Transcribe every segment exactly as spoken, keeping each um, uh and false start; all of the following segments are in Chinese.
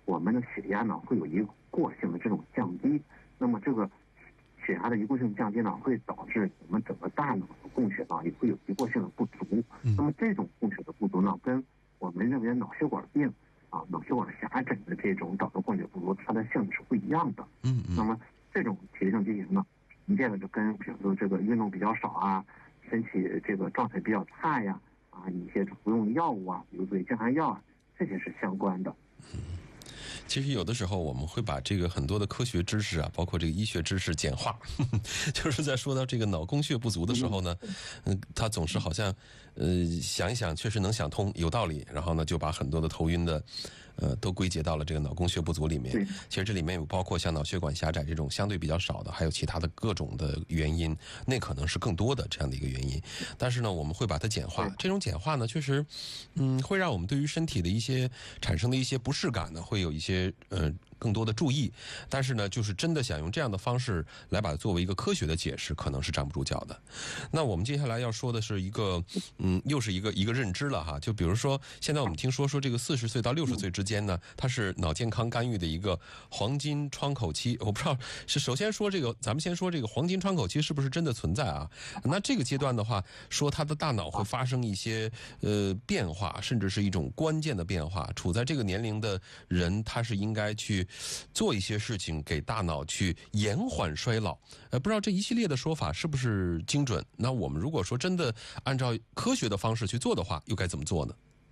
我们的血压呢会有一个过性的这种降低，那么这个血压的一过性降低呢，会导致我们整个大脑的供血呢也会有一过性的不足。那么这种供血的不足呢，跟我们认为脑血管病啊、脑血管狭窄的这种导致供血不足，它的性质是不一样的。 嗯嗯。 那么这种体力性疾型呢，常见的就跟比如说这个运动比较少啊，身体这个状态比较差呀，啊，一些服用药物啊，比如说降压药啊，这些是相关的。 嗯。其实有的时候我们会把这个很多的科学知识啊，包括这个医学知识简化，呵呵，就是在说到这个脑供血不足的时候呢，嗯，他总是好像呃想一想确实能想通，有道理，然后呢就把很多的头晕的呃都归结到了这个脑供血不足里面。其实这里面有包括像脑血管狭窄这种相对比较少的，还有其他的各种的原因，那可能是更多的这样的一个原因。但是呢我们会把它简化，这种简化呢确实嗯会让我们对于身体的一些产生的一些不适感呢会有一些呃更多的注意，但是呢就是真的想用这样的方式来把它作为一个科学的解释，可能是站不住脚的。那我们接下来要说的是一个嗯又是一个一个认知了哈，就比如说现在我们听说说这个四十岁到六十岁之间呢，它是脑健康干预的一个黄金窗口期。我不知道是首先说这个，咱们先说这个黄金窗口期是不是真的存在啊？那这个阶段的话，说他的大脑会发生一些呃变化，甚至是一种关键的变化。处在这个年龄的人，他是应该去做一些事情，给大脑去延缓衰老。呃，不知道这一系列的说法是不是精准？那我们如果说真的按照科学的方式去做的话，又该怎么做呢？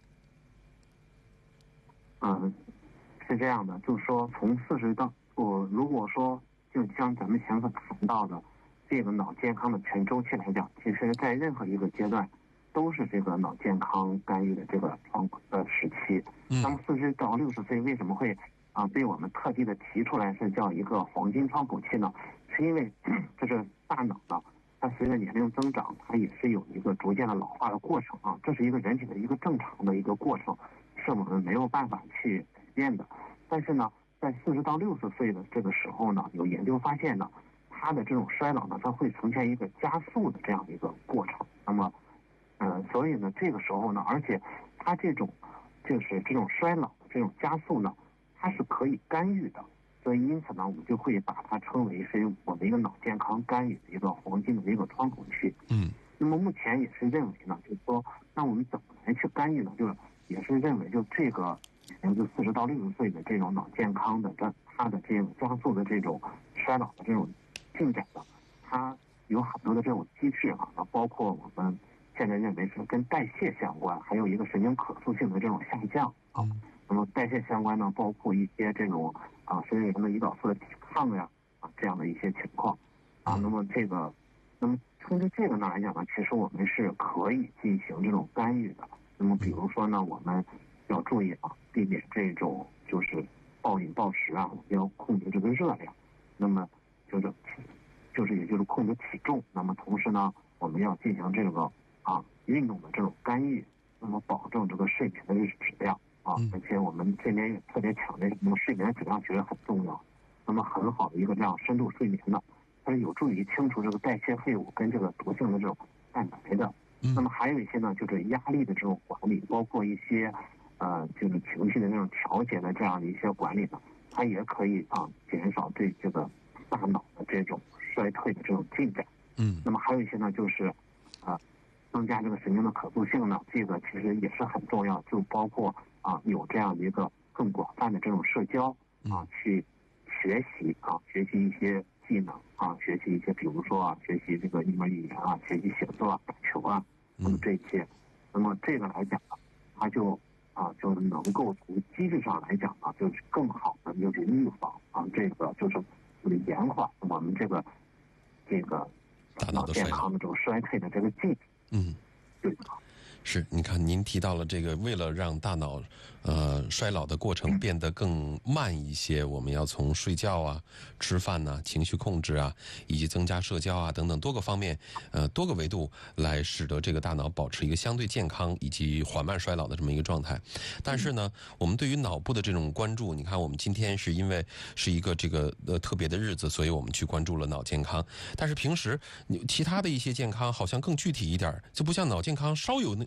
嗯，是这样的，就是说从四十到我如果说就像咱们前所谈到的这个脑健康的全周期来讲，其实在任何一个阶段都是这个脑健康干预的这个窗口的时期。那么四十到六十岁为什么会啊被我们特地的提出来是叫一个黄金窗口期呢？是因为这是大脑呢，它随着年龄增长，它也是有一个逐渐的老化的过程啊，这是一个人体的一个正常的一个过程，是我们没有办法去改变的。但是呢，在四十到六十岁的这个时候呢，有研究发现呢，它的这种衰老呢，它会呈现一个加速的这样的一个过程。那么，呃，所以呢，这个时候呢，而且它这种就是这种衰老的这种加速呢，它是可以干预的。所以因此呢，我们就会把它称为是我们一个脑健康干预的一个黄金的一个窗口期。 嗯。 那么目前也是认为呢，就是说，那我们怎么来去干预呢？就是也是认为，就这个，就四十到六十岁的这种脑健康的，这它的这种加速的这种衰老的这种进展呢，它有很多的这种机制啊，包括我们现在认为是跟代谢相关，还有一个神经可塑性的这种下降啊。嗯。那么代谢相关呢，包括一些这种啊身体上的胰岛素的抵抗呀啊这样的一些情况啊。那么这个，那么从这个呢来讲呢，其实我们是可以进行这种干预的。那么比如说呢，我们要注意啊，避免这种就是暴饮暴食啊，我们要控制这个热量。那么就是就是也就是控制体重。那么同时呢，我们要进行这个啊运动的这种干预，那么保证这个睡眠的这个质量。啊，而且我们这边也特别强调，什么睡眠质量其实很重要。那么很好的一个这样深度睡眠呢，它是有助于清除这个代谢废物跟这个毒性的这种蛋白的。那么还有一些呢，就是压力的这种管理，包括一些呃就是情绪的那种调节的这样的一些管理呢，它也可以啊减少对这个大脑的这种衰退的这种进展。 嗯。那么还有一些呢，就是啊增加这个神经的可塑性呢，这个其实也是很重要，就包括啊，有这样的一个更广泛的这种社交啊，去学习啊，学习一些技能啊，学习一些，比如说啊，学习这个一门语言啊，学习写作啊、打球啊，那么这些，那么这个来讲呢，它就啊，就能够从机制上来讲呢，就是更好的就是预防啊，这个就是延缓我们这个这个脑健康的这种衰退的这个进程。 嗯， 对。 是，你看您提到了这个，为了让大脑呃衰老的过程变得更慢一些，我们要从睡觉啊、吃饭呐、啊、情绪控制啊，以及增加社交啊等等多个方面，呃多个维度来使得这个大脑保持一个相对健康以及缓慢衰老的这么一个状态。但是呢，我们对于脑部的这种关注，你看我们今天是因为是一个这个呃特别的日子，所以我们去关注了脑健康。但是平时其他的一些健康好像更具体一点，就不像脑健康稍有那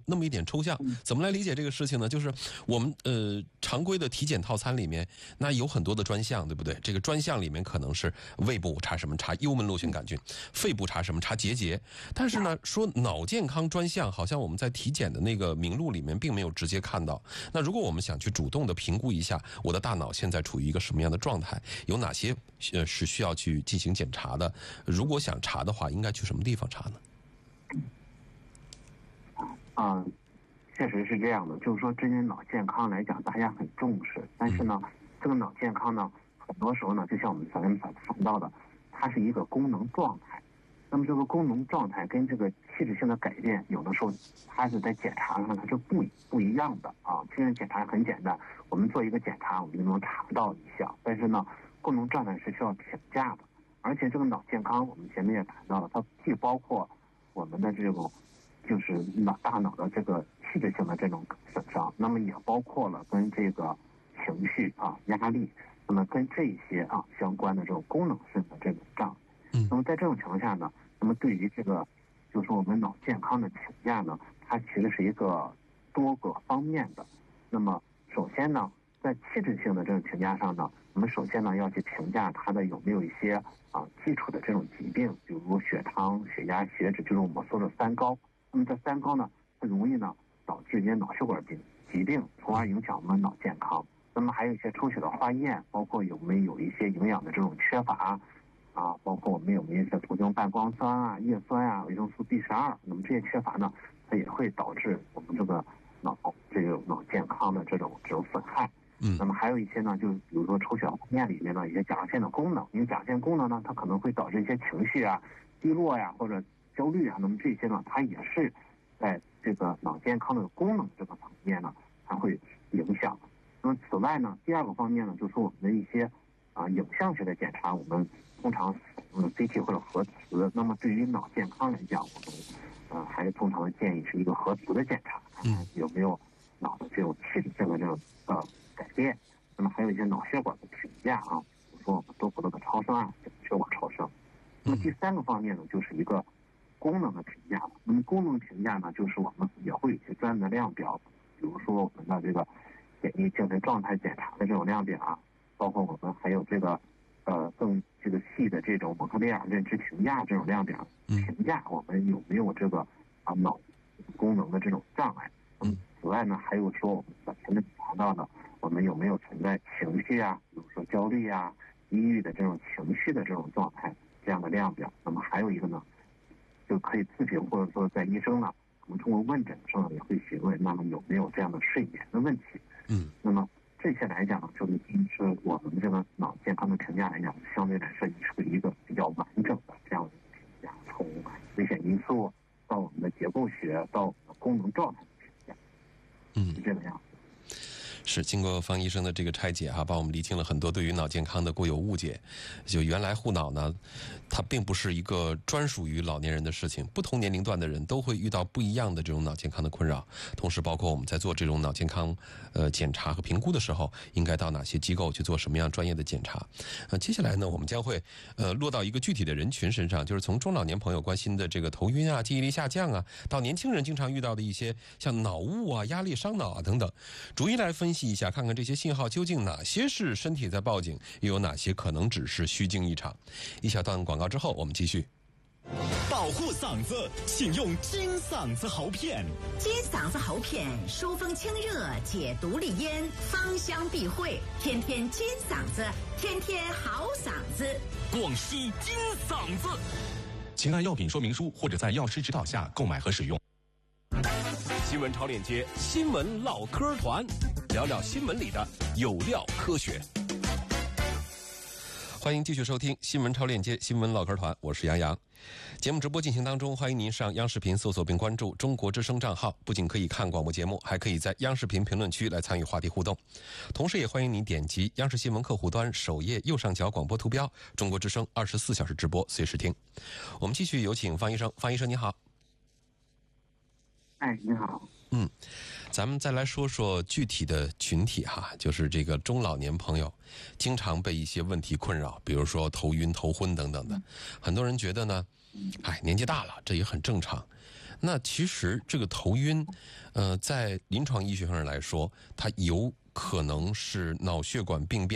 那么一点抽象。怎么来理解这个事情呢？就是我们呃常规的体检套餐里面，那有很多的专项，对不对？这个专项里面可能是胃部查什么查幽门螺旋杆菌，肺部查什么查结节。但是呢，说脑健康专项，好像我们在体检的那个名录里面并没有直接看到。那如果我们想去主动的评估一下我的大脑现在处于一个什么样的状态，有哪些呃是需要去进行检查的？如果想查的话，应该去什么地方查呢？ 啊、嗯，确实是这样的。就是说，针对脑健康来讲，大家很重视，但是呢，这个脑健康呢，很多时候呢，就像我们前面所谈到的，它是一个功能状态。那么这个功能状态跟这个器质性的改变，有的时候它是在检查上它是不不一样的啊。器质检查很简单，我们做一个检查，我们就能查到一项。但是呢，功能状态是需要评价的。而且这个脑健康，我们前面也谈到了，它既包括我们的这种就是脑大脑的这个器质性的这种损伤，那么也包括了跟这个情绪啊、压力，那么跟这些啊相关的这种功能性的这种障碍。那么在这种情况下呢，那么对于这个就是说我们脑健康的评价呢，它其实是一个多个方面的。那么首先呢，在器质性的这种评价上呢，我们首先呢要去评价它的有没有一些啊基础的这种疾病，比如血糖、血压、血脂，就是我们说的三高。那么这三高呢，它容易呢导致一些脑血管病疾病，从而影响我们脑健康。那么还有一些抽血的化验，包括有没有一些营养的这种缺乏啊，包括我们有没有一些途径半胱酸啊、叶酸啊、维生素 B 十二，那么这些缺乏呢，它也会导致我们这个脑这个脑健康的这种这种损害。 嗯， 那么还有一些呢，就比如说抽血化验里面呢一些甲状腺的功能，因为甲状腺功能呢，它可能会导致一些情绪啊低落呀、或者焦虑啊，那么这些呢，它也是在这个脑健康的功能这个层面呢，它会影响。那么此外呢，第二个方面呢，就是我们的一些啊影像学的检查，我们通常嗯 C T 或者核磁。那么对于脑健康来讲，我们呃还是通常的建议是一个核磁的检查， 嗯， 有没有脑的这种器质性的这种呃改变。那么还有一些脑血管的评价啊，比如说我们多普勒的超声啊，血管超声。那么第三个方面呢，就是一个功能的评价了。那么功能评价呢，就是我们也会有一些专门的量表，比如说我们的这个简易精神状态检查的这种量表啊，包括我们还有这个呃更这个细的这种蒙特利尔认知评价这种量表，评价我们有没有这个啊脑功能的这种障碍。那么此外呢，还有说我们前面谈到的，我们有没有存在情绪啊，比如说焦虑啊、抑郁的这种情绪的这种状态这样的量表。那么还有一个呢，就可以自评，或者说在医生呢，我们通过问诊的时候也会询问，那么有没有这样的睡眠的问题。 嗯， 那么这些来讲呢，就是是我们这个脑健康的评价来讲，相对来说是一个比较完整的这样的评价，从危险因素到我们的结构学到我们的功能状态的评价， 嗯， 是这个样子。 是经过方医生的这个拆解哈、啊，帮我们厘清了很多对于脑健康的固有误解。就原来护脑呢，它并不是一个专属于老年人的事情，不同年龄段的人都会遇到不一样的这种脑健康的困扰。同时，包括我们在做这种脑健康呃检查和评估的时候，应该到哪些机构去做什么样专业的检查。呃，接下来呢，我们将会呃落到一个具体的人群身上，就是从中老年朋友关心的这个头晕啊、记忆力下降啊，到年轻人经常遇到的一些像脑雾啊、压力伤脑啊等等，逐一来分析一下，看看这些信号究竟哪些是身体在报警，又有哪些可能只是虚惊一场。一小段广告之后，我们继续。 保护嗓子，请用金嗓子喉片。 金嗓子喉片疏风清热，解毒利咽，芳香避秽，天天金嗓子，天天好嗓子。 广西金嗓子，请按药品说明书或者在药师指导下购买和使用。新闻超链接，新闻唠嗑团，聊聊新闻里的有料科学。 欢迎继续收听新闻超链接新闻唠嗑团，我是杨洋。节目直播进行当中，欢迎您上央视频搜索并关注中国之声账号，不仅可以看广播节目，还可以在央视频评论区来参与话题互动。同时也欢迎您点击央视新闻客户端首页右上角广播图标，中国之声二十四小时直播，随时听。我们继续有请方医生。方医生你好。 哎，你好。 嗯，咱们再来说说具体的群体哈，就是这个中老年朋友经常被一些问题困扰，比如说头晕、头昏等等的。很多人觉得呢，哎，年纪大了，这也很正常。 那其实这个头晕，呃，在临床医学上来说，它有可能是脑血管病变